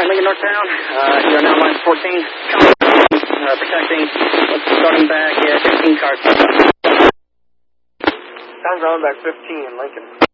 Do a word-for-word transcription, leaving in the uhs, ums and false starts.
Lincoln Northbound, uh, you're now line fourteen, uh, protecting, starting back at fifteen cars. Sounds on back fifteen, Lincoln.